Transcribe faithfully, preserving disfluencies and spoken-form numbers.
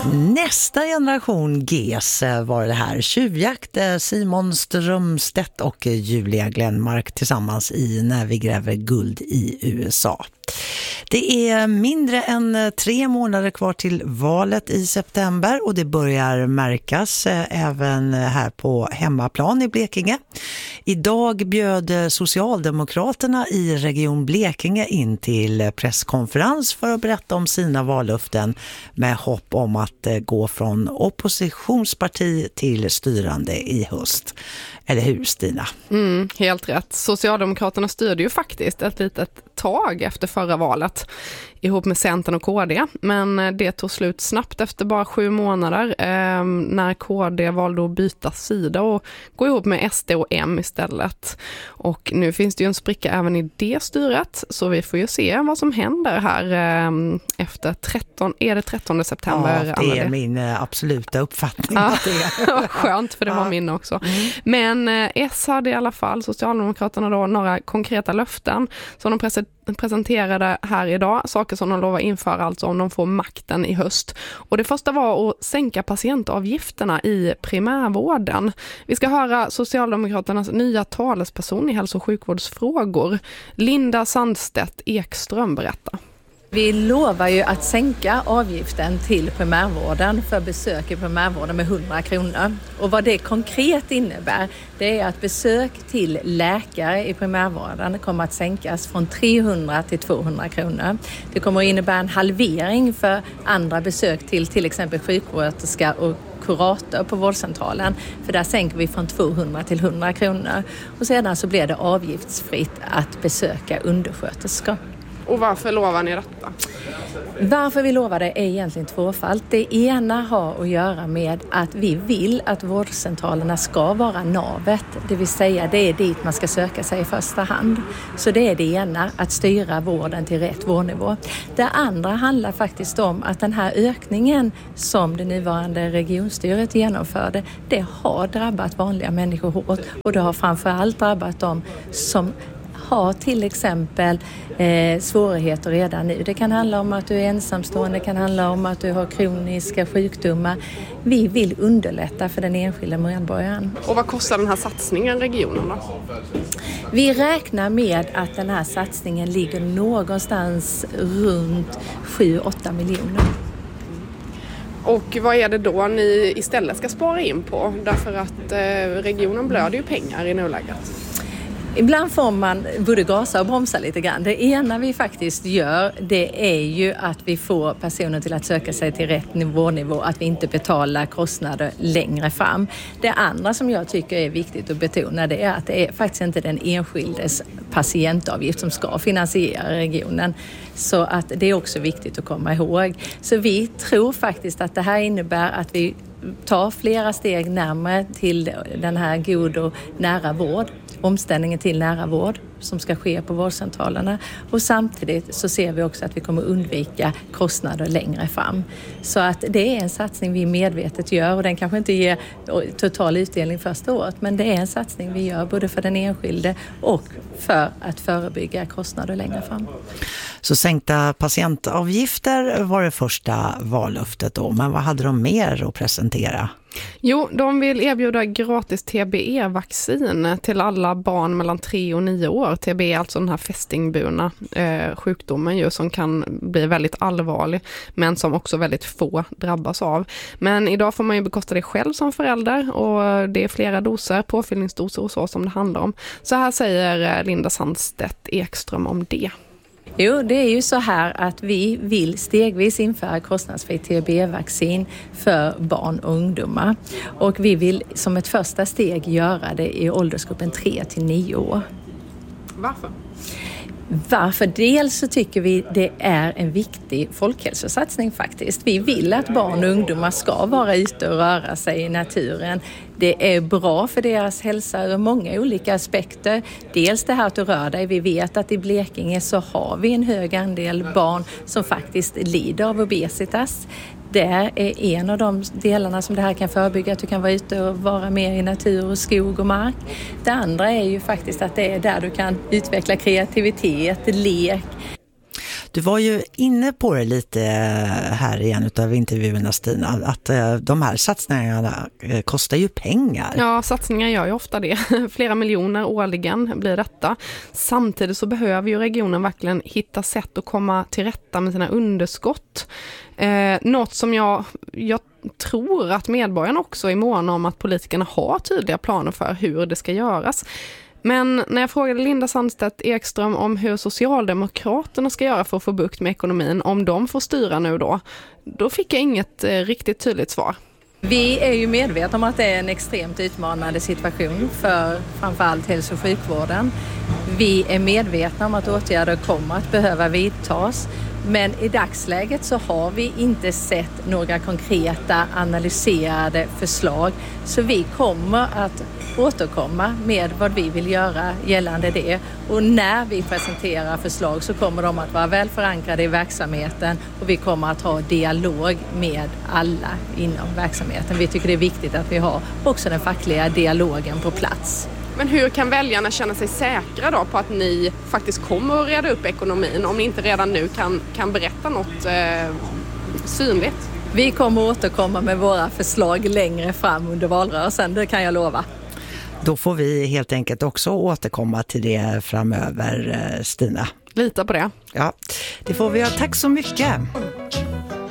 Nästa generation G S var det här. Tjuvjakt, Simon Strömstedt och Julia Glenmark tillsammans i När vi gräver guld i U S A. Det är mindre än tre månader kvar till valet i september och det börjar märkas även här på hemmaplan i Blekinge. Idag bjöd Socialdemokraterna i Region Blekinge in till presskonferens för att berätta om sina vallöften med hopp om att gå från oppositionsparti till styrande i höst. Eller hur, Stina? Mm, helt rätt. Socialdemokraterna styrde ju faktiskt ett litet tag efter förra valet ihop med Centern och K D. Men det tog slut snabbt efter bara sju månader eh, när K D valde att byta sida och gå ihop med S D och M istället. Och nu finns det ju en spricka även i det styret, så vi får ju se vad som händer här eh, efter tretton, är det trettonde september? Ja, det är Anna, min det? absoluta uppfattning. Ja, att det är. Skönt, för det var ja. min också. Mm. Men eh, S hade i alla fall, Socialdemokraterna då, några konkreta löften som de pres- presenterade här idag, saker som de lovar införa alltså om de får makten i höst. Och det första var att sänka patientavgifterna i primärvården. Vi ska höra Socialdemokraternas nya talesperson i hälso- och sjukvårdsfrågor, Linda Sandstedt Ekström, berätta. Vi lovar ju att sänka avgiften till primärvården för besök i primärvården med hundra kronor. Och vad det konkret innebär, det är att besök till läkare i primärvården kommer att sänkas från trehundra till tvåhundra kronor. Det kommer att innebära en halvering för andra besök till till exempel sjuksköterska och kurator på vårdcentralen. För där sänker vi från tvåhundra till hundra kronor. Och sedan så blir det avgiftsfritt att besöka undersköterskor. Och varför lovar ni detta? Varför vi lovar det är egentligen tvåfalt. Det ena har att göra med att vi vill att vårdcentralerna ska vara navet. Det vill säga det är dit man ska söka sig i första hand. Så det är det ena, att styra vården till rätt vårdnivå. Det andra handlar faktiskt om att den här ökningen som det nuvarande regionstyret genomförde, det har drabbat vanliga människor hårt. Och det har framförallt drabbat dem som har till exempel eh, svårigheter redan nu. Det kan handla om att du är ensamstående, det kan handla om att du har kroniska sjukdomar. Vi vill underlätta för den enskilda medborgaren. Och vad kostar den här satsningen regionen då? Vi räknar med att den här satsningen ligger någonstans runt sju åtta miljoner. Och vad är det då ni istället ska spara in på? Därför att eh, regionen blöder ju pengar i nuläget. Ibland får man både gasa och bromsa lite grann. Det ena vi faktiskt gör, det är ju att vi får personer till att söka sig till rätt nivånivå, att vi inte betalar kostnader längre fram. Det andra som jag tycker är viktigt att betona, det är att det är faktiskt inte den enskildes patientavgift som ska finansiera regionen. Så att det är också viktigt att komma ihåg. Så vi tror faktiskt att det här innebär att vi tar flera steg närmare till den här god och nära vård. Omställningen till nära vård som ska ske på vårdcentralerna, och samtidigt så ser vi också att vi kommer undvika kostnader längre fram. Så att det är en satsning vi medvetet gör, och den kanske inte ger total utdelning första året, men det är en satsning vi gör både för den enskilde och för att förebygga kostnader längre fram. Så sänkta patientavgifter var det första vallöftet då, men vad hade de mer att presentera? Jo, de vill erbjuda gratis T B E-vaccin till alla barn mellan tre och nio år. T B E är alltså den här fästingburna eh, sjukdomen ju, som kan bli väldigt allvarlig, men som också väldigt få drabbas av. Men idag får man ju bekosta det själv som förälder, och det är flera doser, påfyllningsdoser och så som det handlar om. Så här säger Linda Sandstedt Ekström om det. Jo, det är ju så här att vi vill stegvis införa kostnadsfri T B E-vaccin för barn och ungdomar. Och vi vill som ett första steg göra det i åldersgruppen tre till nio år. Varför? Varför? Dels så tycker vi det är en viktig folkhälsosatsning faktiskt. Vi vill att barn och ungdomar ska vara ute och röra sig i naturen. Det är bra för deras hälsa ur många olika aspekter. Dels det här att du rör dig. Vi vet att i Blekinge så har vi en hög andel barn som faktiskt lider av obesitas. Det är en av de delarna som det här kan förebygga, att du kan vara ute och vara mer i natur och skog och mark. Det andra är ju faktiskt att det är där du kan utveckla kreativitet, lek. Du var ju inne på det lite här i en av intervjuerna, Stina, att de här satsningarna kostar ju pengar. Ja, satsningar gör ju ofta det. Flera miljoner årligen blir detta. Samtidigt så behöver ju regionen verkligen hitta sätt att komma till rätta med sina underskott. Eh, något som jag, jag tror att medborgarna också är måna om att politikerna har tydliga planer för hur det ska göras. Men när jag frågade Linda Sandstedt Ekström om hur Socialdemokraterna ska göra för att få bukt med ekonomin, om de får styra nu då, då fick jag inget eh, riktigt tydligt svar. Vi är ju medvetna om att det är en extremt utmanande situation för framförallt hälso- och sjukvården. Vi är medvetna om att åtgärder kommer att behöva vidtas. Men i dagsläget så har vi inte sett några konkreta analyserade förslag. Så vi kommer att återkomma med vad vi vill göra gällande det. Och när vi presenterar förslag så kommer de att vara väl förankrade i verksamheten och vi kommer att ha dialog med alla inom verksamheten. Vi tycker det är viktigt att vi har också den fackliga dialogen på plats. Men hur kan väljarna känna sig säkra då på att ni faktiskt kommer att reda upp ekonomin om ni inte redan nu kan, kan berätta något eh, synligt? Vi kommer att återkomma med våra förslag längre fram under valrörelsen, det kan jag lova. Då får vi helt enkelt också återkomma till det framöver, Stina. Lita på det. Ja, det får vi göra. Tack så mycket.